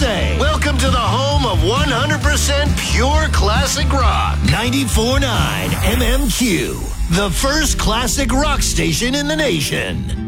USA. Welcome to the home of 100% pure classic rock. 94.9 MMQ, the first classic rock station in the nation.